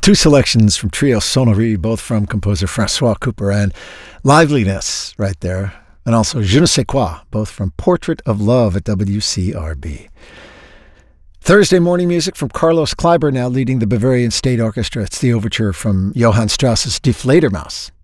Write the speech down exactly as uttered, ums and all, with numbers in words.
Two selections from Trio Sonnerie, both from composer Francois Couperin. Liveliness right there. And also Je ne sais quoi, both from Portrait of Love at W C R B. Thursday morning music from Carlos Kleiber, now leading the Bavarian State Orchestra. It's the overture from Johann Strauss's Die Fledermaus.